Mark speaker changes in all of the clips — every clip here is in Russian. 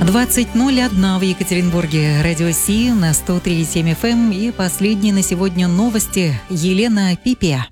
Speaker 1: 20:01 в Екатеринбурге. Радио Си на 103,7 FM. И последние на сегодня новости. Елена Пипия.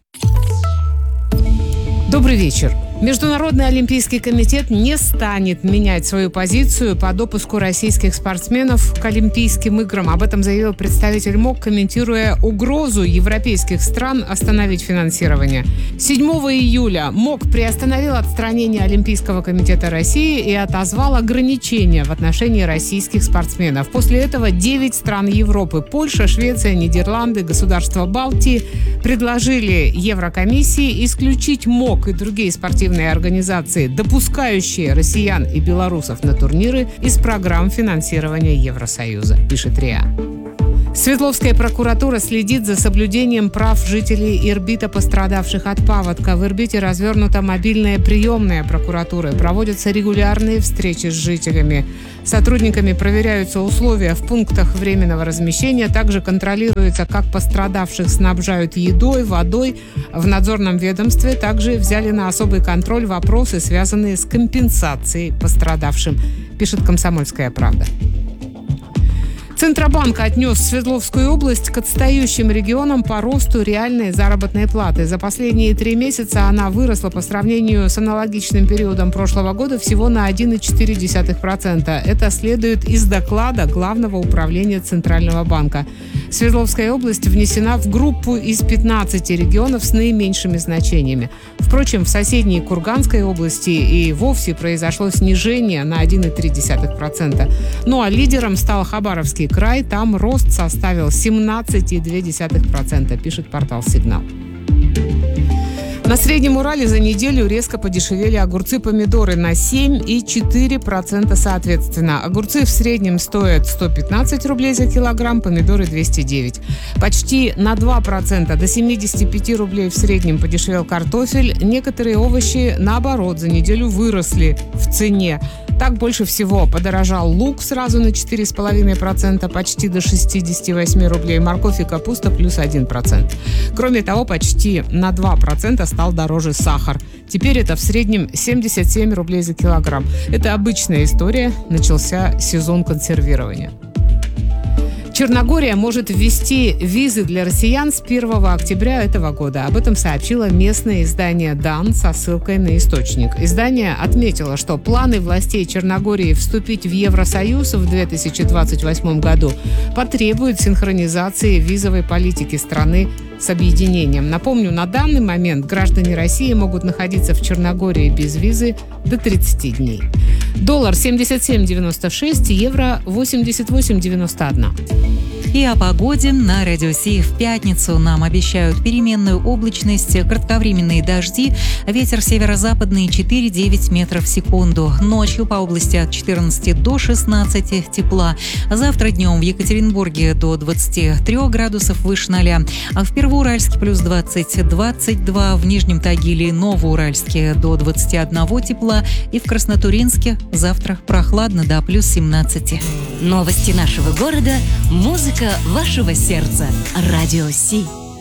Speaker 2: Добрый вечер. Международный олимпийский комитет не станет менять свою позицию по допуску российских спортсменов к Олимпийским играм. Об этом заявил представитель МОК, комментируя угрозу европейских стран остановить финансирование. 7 июля МОК приостановил отстранение Олимпийского комитета России и отозвал ограничения в отношении российских спортсменов. После этого 9 стран Европы – Польша, Швеция, Нидерланды, государства Балтии – предложили Еврокомиссии исключить МОК и другие спортивные организации, допускающие россиян и белорусов на турниры, из программ финансирования Евросоюза, пишет РИА. Свердловская прокуратура следит за соблюдением прав жителей Ирбита, пострадавших от паводка. В Ирбите развернута мобильная приемная прокуратуры. Проводятся регулярные встречи с жителями. Сотрудниками проверяются условия в пунктах временного размещения. Также контролируется, как пострадавших снабжают едой, водой. В надзорном ведомстве также взяли на особый контроль вопросы, связанные с компенсацией пострадавшим, пишет «Комсомольская правда». Центробанк отнес Свердловскую область к отстающим регионам по росту реальной заработной платы. За последние 3 месяца она выросла по сравнению с аналогичным периодом прошлого года всего на 1,4%. Это следует из доклада Главного управления Центрального банка. Свердловская область внесена в группу из 15 регионов с наименьшими значениями. Впрочем, в соседней Курганской области и вовсе произошло снижение на 1,3%. Ну а лидером стал Хабаровский край. Там рост составил 17,2%, пишет портал «Сигнал». На Среднем Урале за неделю резко подешевели огурцы, помидоры на 7,4% соответственно. Огурцы в среднем стоят 115 рублей за килограмм, помидоры 209. Почти на 2%, до 75 рублей в среднем подешевел картофель. Некоторые овощи, наоборот, за неделю выросли в цене. Так больше всего подорожал лук сразу на 4,5%, почти до 68 рублей. Морковь и капуста плюс 1%. Кроме того, почти на 2% стал дороже сахар. Теперь это в среднем 77 рублей за килограмм. Это обычная история. Начался сезон консервирования. Черногория может ввести визы для россиян с 1 октября этого года. Об этом сообщило местное издание «Дан» со ссылкой на источник. Издание отметило, что планы властей Черногории вступить в Евросоюз в 2028 году потребуют синхронизации визовой политики страны с объединением. Напомню, на данный момент граждане России могут находиться в Черногории без визы до 30 дней. Доллар 77,96, евро 88,91.
Speaker 1: И о погоде на Радио Си. В пятницу нам обещают переменную облачность, кратковременные дожди, ветер северо-западный 4-9 метров в секунду. Ночью по области от 14 до 16 тепла. Завтра днем в Екатеринбурге до 23 градусов выше 0. А в Первоуральске плюс 20-22, в Нижнем Тагиле и Новоуральске до 21 тепла. И в Краснотуринске завтра прохладно до плюс 17.
Speaker 3: Новости нашего города, музыка вашего сердца. Радио Си.